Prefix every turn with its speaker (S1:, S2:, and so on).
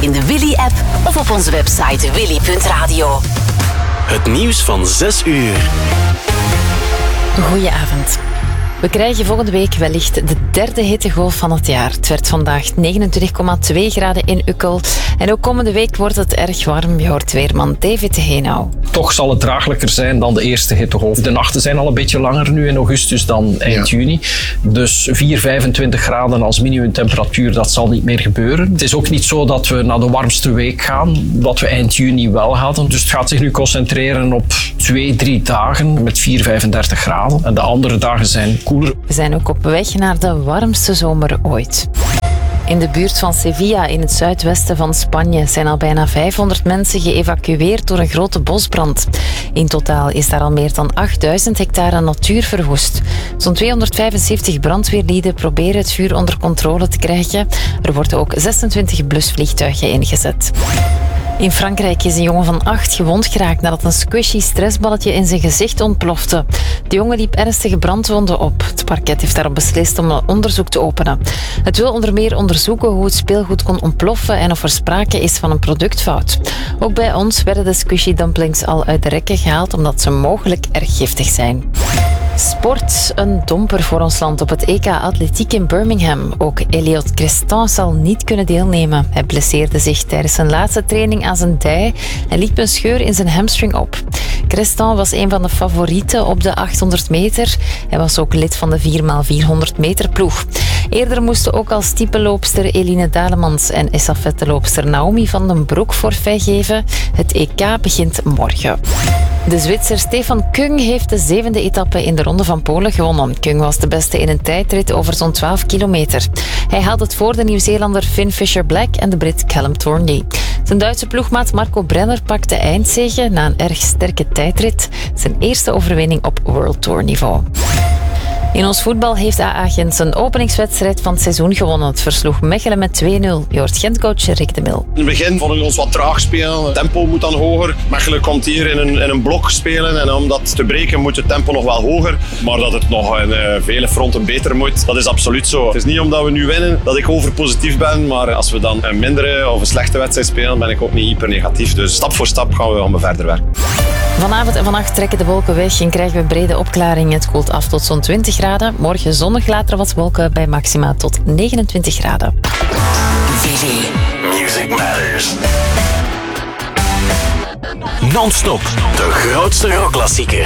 S1: in de Willy-app of op onze website willy.radio.
S2: Het nieuws van 6 uur.
S3: Goedenavond. We krijgen volgende week wellicht de derde hittegolf van het jaar. Het werd vandaag 29,2 graden in Ukkel. En ook komende week wordt het erg warm. Je hoort weerman David de Heenau.
S4: Toch zal het draaglijker zijn dan de eerste hittegolf. De nachten zijn al een beetje langer nu in augustus dan eind juni. Dus 25 graden als minimumtemperatuur, dat zal niet meer gebeuren. Het is ook niet zo dat we naar de warmste week gaan, wat we eind juni wel hadden. Dus het gaat zich nu concentreren op 2-3 dagen met 35 graden. En de andere dagen zijn koeler.
S3: We zijn ook op weg naar de warmste zomer ooit. In de buurt van Sevilla in het zuidwesten van Spanje zijn al bijna 500 mensen geëvacueerd door een grote bosbrand. In totaal is daar al meer dan 8000 hectare natuur verwoest. Zo'n 275 brandweerlieden proberen het vuur onder controle te krijgen. Er worden ook 26 blusvliegtuigen ingezet. In Frankrijk is een jongen van 8 gewond geraakt nadat een squishy stressballetje in zijn gezicht ontplofte. De jongen liep ernstige brandwonden op. Het parket heeft daarop beslist om een onderzoek te openen. Het wil onder meer onderzoeken hoe het speelgoed kon ontploffen en of er sprake is van een productfout. Ook bij ons werden de squishy dumplings al uit de rekken gehaald omdat ze mogelijk erg giftig zijn. Sport, een domper voor ons land op het EK Atletiek in Birmingham. Ook Elliot Creston zal niet kunnen deelnemen. Hij blesseerde zich tijdens zijn laatste training aan zijn dij en liep een scheur in zijn hamstring op. Creston was een van de favorieten op de 800 meter. Hij was ook lid van de 4x400 meter ploeg. Eerder moesten ook als typeloopster Eline Dalemans en estafetteloopster Naomi van den Broek forfait geven. Het EK begint morgen. De Zwitser Stefan Kung heeft de 7e etappe in de Ronde van Polen gewonnen. Kung was de beste in een tijdrit over zo'n 12 kilometer. Hij haalde het voor de Nieuw-Zeelander Finn Fisher-Black en de Brit Callum Thornley. Zijn Duitse ploegmaat Marco Brenner pakte eindzege na een erg sterke tijdrit. Zijn eerste overwinning op World Tour niveau. In ons voetbal heeft AA Gent zijn openingswedstrijd van het seizoen gewonnen. Het versloeg Mechelen met 2-0. Je hoort Gent-coach Rick de Mil.
S5: In het begin vonden we ons wat traag spelen. Het tempo moet dan hoger. Mechelen komt hier in een blok spelen. En om dat te breken moet het tempo nog wel hoger. Maar dat het nog in vele fronten beter moet, dat is absoluut zo. Het is niet omdat we nu winnen dat ik overpositief ben. Maar als we dan een mindere of een slechte wedstrijd spelen, ben ik ook niet hyper negatief. Dus stap voor stap gaan we verder werken.
S3: Vanavond en vannacht trekken de wolken weg en krijgen we brede opklaringen. Het koelt af tot zo'n 20 graden. Morgen zonnig, later wat wolken bij maxima tot 29 graden.
S2: Willy. Music Matters. Non-stop. De grootste rockklassiekers.